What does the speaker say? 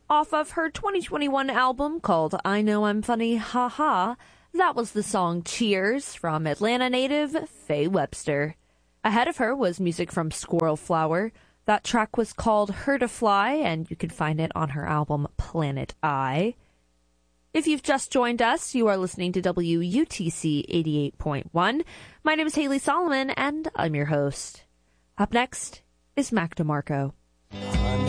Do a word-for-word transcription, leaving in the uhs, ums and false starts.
Off of her twenty twenty-one album called I Know I'm Funny, Ha Ha, that was the song Cheers from Atlanta native Faye Webster. Ahead of her was music from Squirrel Flower. That track was called Her to Fly, and you can find it on her album Planet I. If you've just joined us, you are listening to W U T C eighty-eight point one. My name is Haley Solomon, and I'm your host. Up next is Mac DeMarco. I